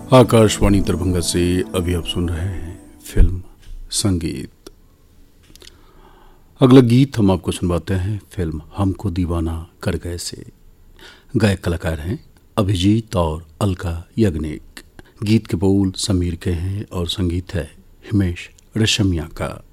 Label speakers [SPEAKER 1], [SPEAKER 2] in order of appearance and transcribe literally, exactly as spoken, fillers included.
[SPEAKER 1] आकाशवाणी दरभंगा से अभी आप सुन रहे हैं फिल्म संगीत। अगला गीत हम आपको सुनवाते हैं फिल्म हमको दीवाना कर गए से। गायक कलाकार हैं अभिजीत और अलका याग्निक। गीत के बोल समीर के हैं और संगीत है हिमेश रेशमिया का।